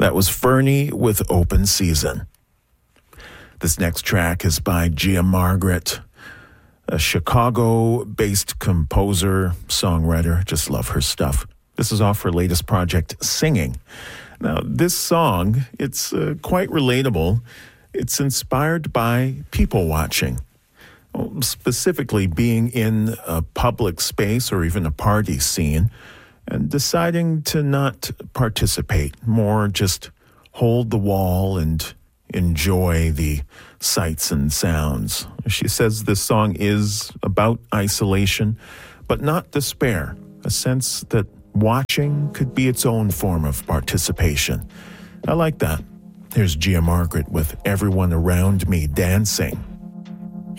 That was Fernie with Open Season. This next track is by Gia Margaret, a Chicago-based composer, songwriter. Just love her stuff. This is off her latest project, Singing. Now, this song, it's quite relatable. It's inspired by people watching, specifically being in a public space or even a party scene and deciding to not participate, more just hold the wall and enjoy the sights and sounds. She says this song is about isolation, but not despair, a sense that watching could be its own form of participation. I like that. Here's Gia Margaret with Everyone Around Me Dancing.